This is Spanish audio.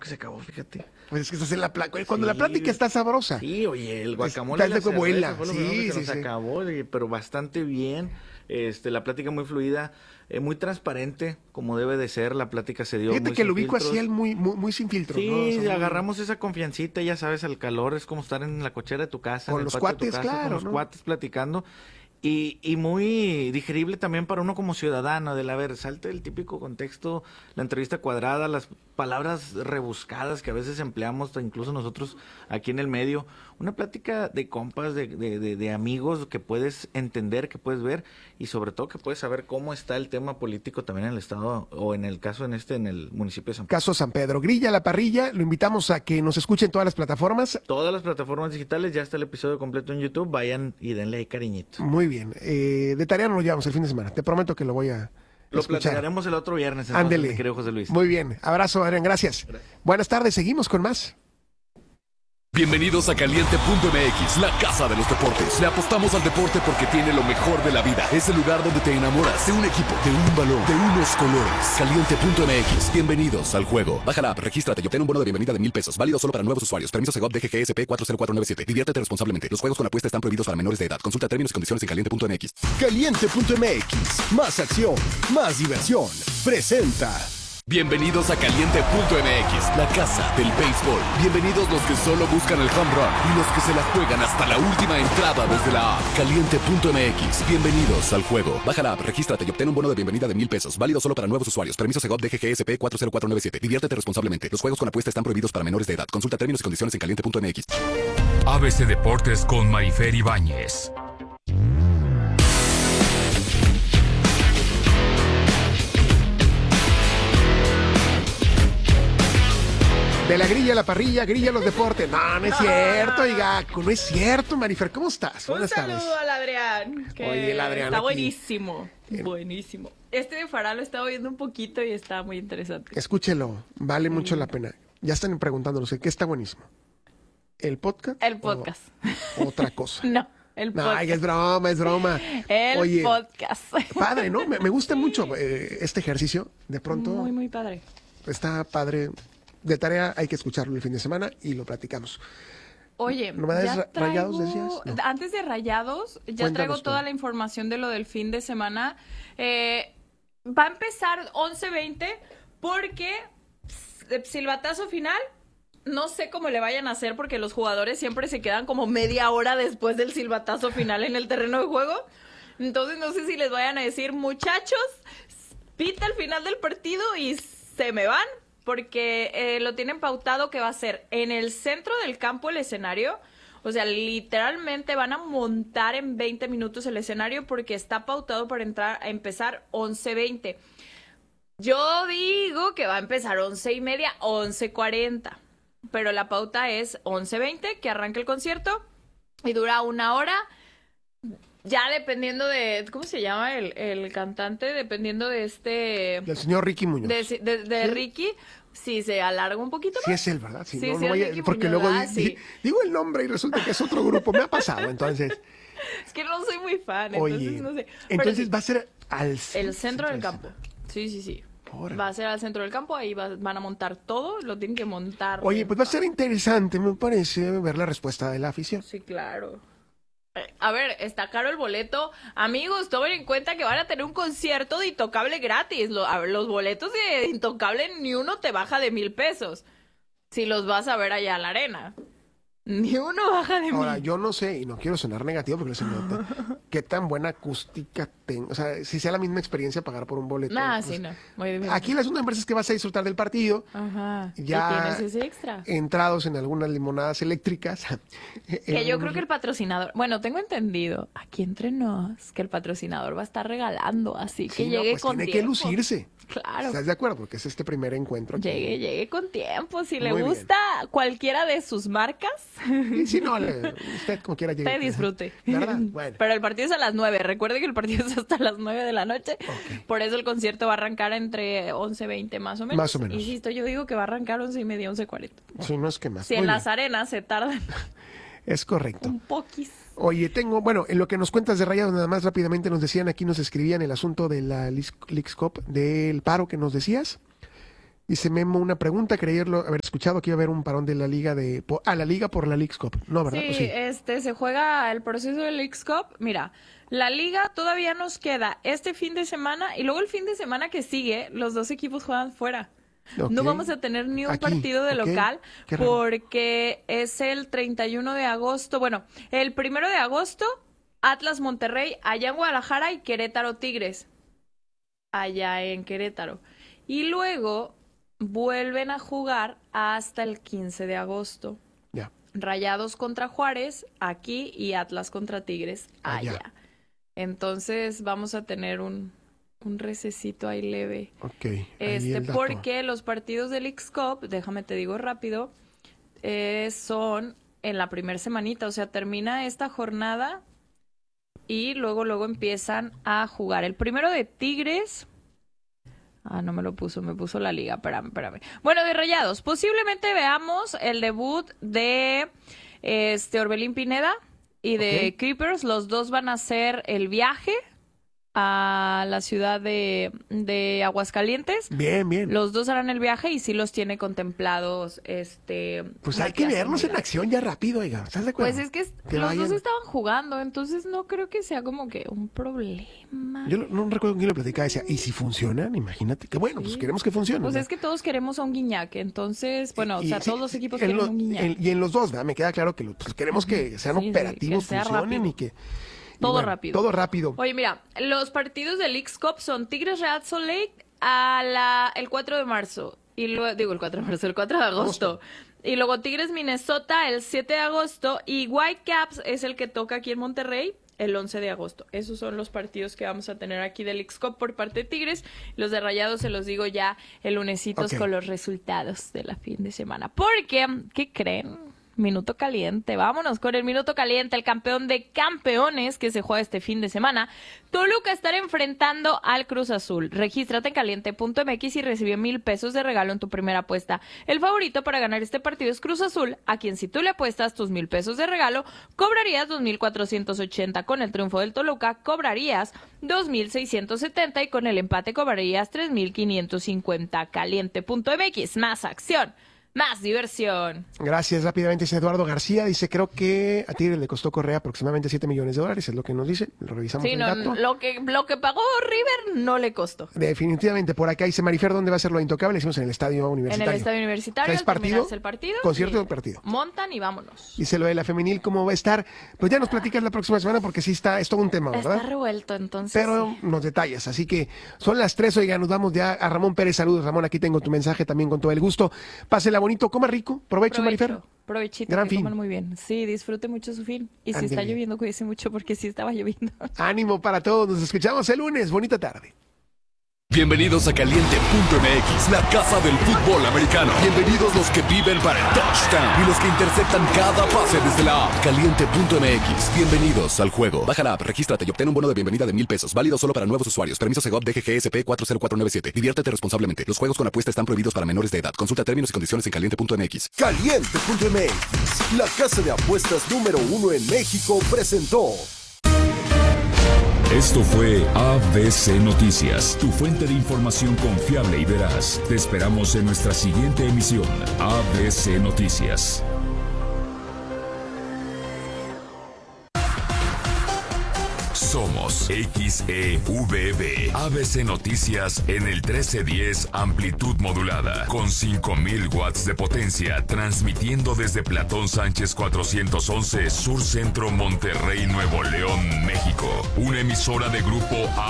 que se acabó, fíjate. Pues es que estás en la cuando la plática está sabrosa. Sí, oye, el guacamole Estás de que vuela. fue lo mejor que se nos acabó, oye, pero bastante bien. La plática muy fluida, muy transparente, como debe de ser. La plática se dio Fíjate muy que sin lo ubico filtros. así, muy sin filtro. Sí, ¿no? O sea, agarramos esa confiancita, ya sabes, al calor, es como estar en la cochera de tu casa, Con en el los patio de cuates, tu casa, claro, con los ¿no? cuates platicando. Y muy digerible también para uno como ciudadano, a ver, salte del típico contexto, la entrevista cuadrada, las palabras rebuscadas que a veces empleamos, incluso nosotros aquí en el medio. Una plática de compas, de amigos que puedes entender, que puedes ver y sobre todo que puedes saber cómo está el tema político también en el estado o en el caso en el municipio de San Pedro. Caso San Pedro. Grilla a la parrilla, lo invitamos a que nos escuchen todas las plataformas. Todas las plataformas digitales, ya está el episodio completo en YouTube, vayan y denle ahí cariñito. Muy bien. De tarea nos lo llevamos el fin de semana. Te prometo que lo voy a Lo escuchar. platicaremos el otro viernes, entonces, Ándele. mi querido José Luis. Muy bien. Abrazo, Adrián. Gracias. Buenas tardes. Seguimos con más. Bienvenidos a Caliente.mx, la casa de los deportes. Le apostamos al deporte porque tiene lo mejor de la vida. Es el lugar donde te enamoras de un equipo, de un balón, de unos colores. Caliente.mx, bienvenidos al juego. Baja la app, regístrate y obtén un bono de bienvenida de $1,000. Válido solo para nuevos usuarios. Permiso Segov DGGSP 40497. Diviértete responsablemente. Los juegos con apuesta están prohibidos para menores de edad. Consulta términos y condiciones en Caliente.mx. Caliente.mx, más acción, más diversión. Presenta. Bienvenidos a Caliente.mx, la casa del béisbol. Bienvenidos los que solo buscan el home run y los que se la juegan hasta la última entrada desde la app. Caliente.mx, bienvenidos al juego. Baja la app, regístrate y obtén un bono de bienvenida de $1,000. Válido solo para nuevos usuarios. Permiso Segov DGGSP 40497. Diviértete responsablemente. Los juegos con apuesta están prohibidos para menores de edad. Consulta términos y condiciones en Caliente.mx. ABC Deportes con Marifer Ibáñez. De la grilla a la parrilla, grilla a los deportes. No, no es cierto, oiga. No es cierto, Marifer. ¿Cómo estás? Un Buenas tardes. saludo al Adrián, que Oye, el Adrián está aquí. buenísimo, buenísimo. Este de Farah lo estaba viendo un poquito y está muy interesante. Escúchelo. Vale mucho la pena. Ya están preguntándonos qué está buenísimo. ¿El podcast? El podcast. O otra cosa. No, el No, podcast. ay, es broma, es broma. El Oye, podcast. padre, ¿no? Me gusta mucho este ejercicio. De pronto Muy, muy padre. está padre. De tarea hay que escucharlo el fin de semana y lo platicamos. Oye, ¿Novedades ya Rayados traigo- decías? No. Antes de Rayados, ya Cuéntanos traigo todo. toda la información de lo del fin de semana. Va a empezar 11:20 porque silbatazo final. No sé cómo le vayan a hacer porque los jugadores siempre se quedan como media hora después del silbatazo final en el terreno de juego. Entonces no sé si les vayan a decir, muchachos, pita al final del partido y se me van. Porque lo tienen pautado que va a ser en el centro del campo el escenario. O sea, literalmente van a montar en 20 minutos el escenario porque está pautado para empezar 11:20. Yo digo que va a empezar 11:30, 11:40. Pero la pauta es 11:20, que arranca el concierto y dura 1 hora. Ya dependiendo de, ¿cómo se llama el cantante? Dependiendo de Del señor Ricky Muñoz. de ¿Sí? Ricky, si se alarga un poquito Sí más. es él, ¿verdad? Sí, Sí, no, sí no es vaya- Ricky porque Muñoz, luego sí. digo el nombre y resulta que es otro grupo. Me ha pasado, entonces. Es que no soy muy fan, Oye, entonces no sé. Pero entonces sí, va a ser al el centro del campo. Sí, sí, sí. Órale. Va a ser al centro del campo, ahí van a montar todo, lo tienen que montar. Oye, pues va a ser interesante, me parece, ver la respuesta de la afición. Sí, claro. A ver, está caro el boleto. Amigos, tomen en cuenta que van a tener un concierto de Intocable gratis. Los boletos de Intocable ni uno te baja de $1,000. Si los vas a ver allá a la arena. Ni uno baja de Ahora, 1,000. yo no sé, y no quiero sonar negativo porque no se nota, qué tan buena acústica tengo. O sea, si sea la misma experiencia pagar por un boleto. Ah, pues, sí, no. Muy bien. Aquí el asunto me parece es que vas a disfrutar del partido, Ajá. ya Y tienes ese extra. entrados en algunas limonadas eléctricas. Que yo creo que el patrocinador, bueno, tengo entendido, aquí entre nos, que el patrocinador va a estar regalando, así que Sí, no, llegue pues con tiene tiempo. que lucirse. Claro. ¿Estás de acuerdo? Porque es este primer encuentro. aquí. Llegue con tiempo. Si le Muy bien. gusta cualquiera de sus marcas, Y si no, usted como quiera llegue. te disfrute. ¿Verdad? Bueno. Pero el partido es a las 9. Recuerde que el partido es hasta las 9 de la noche. Ok. Por eso el concierto va a arrancar entre 11:20 más o menos. Más o menos. Insisto, yo digo que va a arrancar 11:30, 11:40. Si no es que más. Si Muy en bien. las arenas se tardan Es correcto. un poquis. Oye, bueno, en lo que nos cuentas de Rayados, nada más rápidamente nos decían, aquí nos escribían el asunto de la Leagues Cup, del paro que nos decías. Dice Memo una pregunta, creí haber escuchado que iba a haber un parón de la liga la liga por la Leagues Cup. No, ¿verdad? Sí, Pues se juega el proceso de Leagues Cup. Mira, la liga todavía nos queda este fin de semana y luego el fin de semana que sigue, los dos equipos juegan fuera. Ok. No vamos a tener ni un partido de local Qué raro. porque es el 31 de agosto. Bueno, el 1 de agosto, Atlas Monterrey, allá en Guadalajara, y Querétaro Tigres, allá en Querétaro. Y luego vuelven a jugar hasta el 15 de agosto. Ya. Rayados contra Juárez, aquí, y Atlas contra Tigres, allá. Allá. Entonces vamos a tener un recesito ahí leve. Ok. Ahí el dato. Porque los partidos de Leagues Cup, déjame te digo rápido, son en la primera semanita, o sea, termina esta jornada y luego empiezan a jugar. El primero de Tigres... no me lo puso, me puso la liga, espérame. Bueno, de Rayados, posiblemente veamos el debut de Orbelín Pineda y de Creepers. Los dos van a hacer el viaje a la ciudad de Aguascalientes. Bien. Los dos harán el viaje y sí los tiene contemplados. Pues hay que vernos en acción ya rápido, oiga. ¿Estás de acuerdo? Pues es que los dos estaban jugando, entonces no creo que sea como que un problema. Yo no recuerdo quién lo platicaba, decía, ¿y si funcionan? Imagínate. Que bueno, pues queremos que funcionen. Pues ¿no? es que todos queremos a un Guiñac, entonces, bueno, Y todos los equipos quieren un Guiñac. y en los dos, ¿verdad? Me queda claro que queremos que sean operativos, que sea funcionen rápido. y que... Todo rápido. Todo rápido. Oye, mira, los partidos de Leagues Cup son Tigres Real Salt Lake el 4 de marzo. Y luego, el 4 de agosto. Y luego Tigres Minnesota el 7 de agosto. Y Whitecaps es el que toca aquí en Monterrey el 11 de agosto. Esos son los partidos que vamos a tener aquí de Leagues Cup por parte de Tigres. Los de Rayados se los digo ya el lunesitos con los resultados de la fin de semana. Porque, ¿qué creen? Minuto caliente, vámonos con el minuto caliente, el campeón de campeones que se juega este fin de semana. Toluca estará enfrentando al Cruz Azul. Regístrate en caliente.mx y recibe 1,000 pesos de regalo en tu primera apuesta. El favorito para ganar este partido es Cruz Azul, a quien si tú le apuestas tus 1,000 pesos de regalo, cobrarías 2,480. Con el triunfo del Toluca, cobrarías 2,670 y con el empate cobrarías 3,550. Caliente.mx, más acción, más diversión. Gracias. Rápidamente dice Eduardo García, dice, creo que a Tigres le costó Correa aproximadamente $7 millones, es lo que nos dice, lo revisamos Sí, el no, dato. lo que pagó River no le costó. Definitivamente, por acá dice Marifer, ¿dónde va a ser lo intocable? Decimos en el estadio universitario. En el estadio universitario, ¿Es al partido? terminarse el partido. Concierto sí, o partido. Montan y vámonos. Dice lo de la femenil, ¿cómo va a estar? Pues ya nos platicas la próxima semana porque sí es todo un tema, ¿verdad? Está revuelto, entonces. Pero sí. nos detallas, así que son las 3, oiga, nos vamos ya a Ramón Pérez. Saludos, Ramón, aquí tengo tu mensaje también con todo el gusto. Pásela bonito, coma rico, provecho, Marifer. Provechito, Gran que fin. coman muy bien. Sí, disfrute mucho su fin. Y si Ándele. está lloviendo, cuídese mucho porque sí estaba lloviendo. Ánimo para todos, nos escuchamos el lunes, bonita tarde. Bienvenidos a Caliente.mx, la casa del fútbol americano. Bienvenidos los que viven para el touchdown y los que interceptan cada pase desde la app. Caliente.mx, bienvenidos al juego. Baja la app, regístrate y obtén un bono de bienvenida de 1,000 pesos. Válido solo para nuevos usuarios. Permiso Segov DGGSP 40497. Diviértete responsablemente. Los juegos con apuesta están prohibidos para menores de edad. Consulta términos y condiciones en Caliente.mx. Caliente.mx, la casa de apuestas número 1 en México, presentó. Esto fue ABC Noticias, tu fuente de información confiable y veraz. Te esperamos en nuestra siguiente emisión, ABC Noticias. Somos XEVB, ABC Noticias en el 1310 amplitud modulada, con 5,000 watts de potencia, transmitiendo desde Platón Sánchez 411, Sur Centro, Monterrey, Nuevo León, México. Una emisora de Grupo